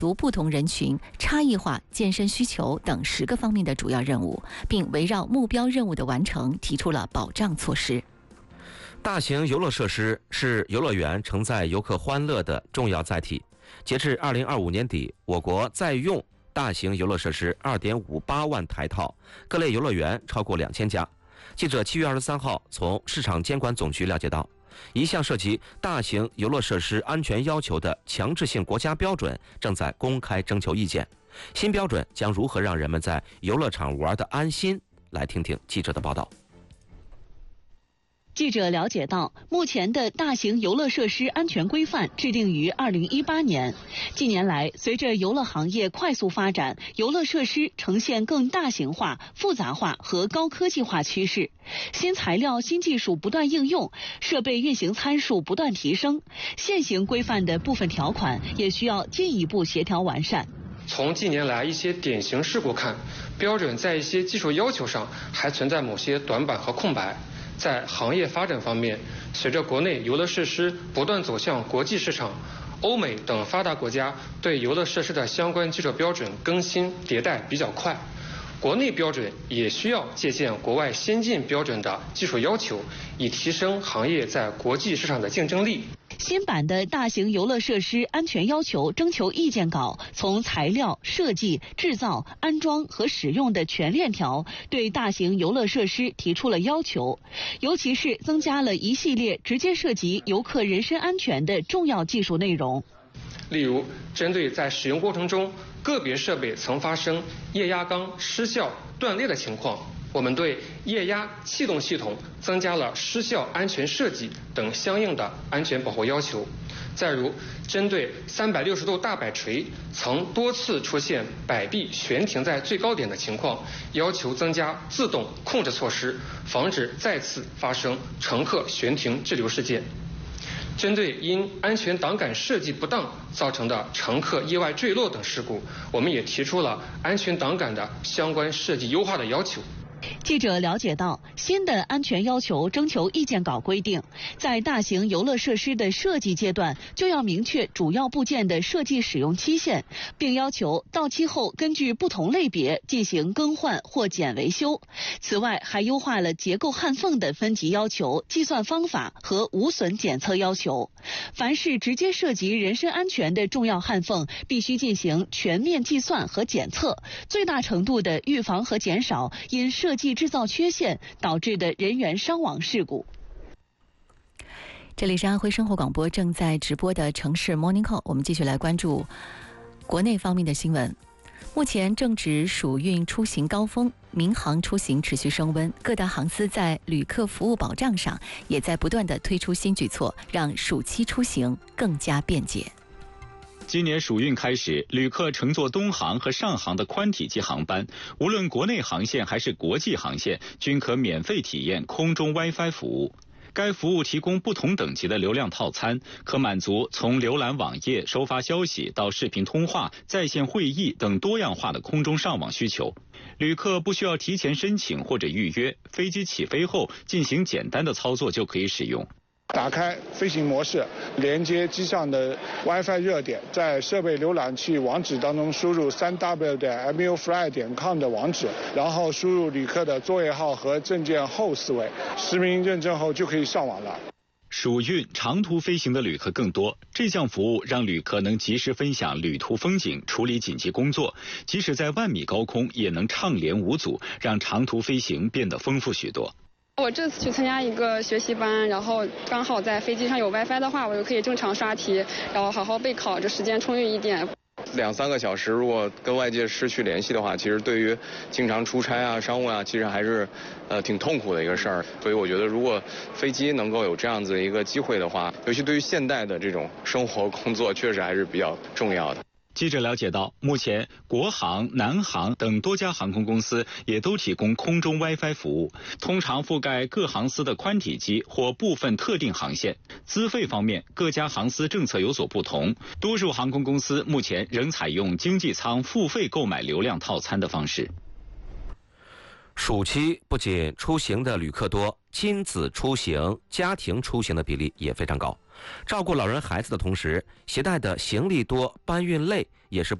足不同人群、差异化健身需求等10个方面的主要任务，并围绕目标任务的完成提出了保障措施。 大型游乐设施是游乐园承载游客欢乐的重要载体。截至2025年底，我国在用大型游乐设施2.58万台套，各类游乐园超过2000家。记者7月23号从市场监管总局了解到，一项涉及大型游乐设施安全要求的强制性国家标准正在公开征求意见。新标准将如何让人们在游乐场玩得安心？来听听记者的报道。 记者了解到，目前的大型游乐设施安全规范制定于2018年。近年来，随着游乐行业快速发展，游乐设施呈现更大型化、复杂化和高科技化趋势。新材料、新技术不断应用，设备运行参数不断提升，现行规范的部分条款也需要进一步协调完善。 从近年来一些典型事故看，标准在一些技术要求上还存在某些短板和空白。在行业发展方面，随着国内游乐设施不断走向国际市场，欧美等发达国家对游乐设施的相关技术标准更新迭代比较快，国内标准也需要借鉴国外先进标准的技术要求，以提升行业在国际市场的竞争力。 新版的大型游乐设施安全要求征求意见稿从材料、设计、制造、安装和使用的全链条，对大型游乐设施提出了要求，尤其是增加了一系列直接涉及游客人身安全的重要技术内容。 例如，针对在使用过程中个别设备曾发生液压缸失效、断裂的情况，我们对液压气动系统增加了失效安全设计等相应的安全保护要求。再如，针对360度大摆锤曾多次出现摆臂悬停在最高点的情况，要求增加自动控制措施，防止再次发生乘客悬停滞留事件。针对因安全挡杆设计不当造成的乘客意外坠落等事故，我们也提出了安全挡杆的相关设计优化的要求。 记者了解到，新的安全要求征求意见稿规定，在大型游乐设施的设计阶段就要明确主要部件的设计使用期限，并要求到期后根据不同类别进行更换或减维修。此外，还优化了结构焊缝的分级要求、计算方法和无损检测要求。凡是直接涉及人身安全的重要焊缝，必须进行全面计算和检测，最大程度的预防和减少因设计制造缺陷导致的人员伤亡事故。 这里是安徽生活广播正在直播的城市 Morning Call， 我们继续来关注国内方面的新闻。目前正值暑运出行高峰，民航出行持续升温，各大航司在旅客服务保障上也在不断地推出新举措，让暑期出行更加便捷。 今年暑运开始，旅客乘坐东航和上航的宽体机航班，无论国内航线还是国际航线，均可免费体验空中 WiFi 服务。该服务提供不同等级的流量套餐，可满足从浏览网页、收发消息到视频通话、在线会议等多样化的空中上网需求。旅客不需要提前申请或者预约，飞机起飞后进行简单的操作就可以使用。 打开飞行模式，连接机上的 WiFi 热点，在设备浏览器网址当中输入3w.mufly.com 的网址，然后输入旅客的座位号和证件后4位，实名认证后就可以上网了。 暑运长途飞行的旅客更多，这项服务让旅客能及时分享旅途风景，处理紧急工作，即使在万米高空也能畅联无阻，让长途飞行变得丰富许多。 我这次去参加一个学习班，然后刚好在飞机上有 WiFi 的话，我就可以正常刷题，然后好好备考，这时间充裕一点。 2-3个小时，如果跟外界失去联系的话，其实对于经常出差啊、商务啊，其实还是挺痛苦的一个事儿。所以我觉得，如果飞机能够有这样子一个机会的话，尤其对于现代的这种生活工作，确实还是比较重要的。 记者了解到，目前国航、南航等多家航空公司也都提供空中 WiFi 服务，通常覆盖各航司的宽体机或部分特定航线。资费方面，各家航司政策有所不同，多数航空公司目前仍采用经济舱付费购买流量套餐的方式。 暑期不仅出行的旅客多，亲子出行、家庭出行的比例也非常高。 照顾老人孩子的同时，携带的行李多、搬运累也是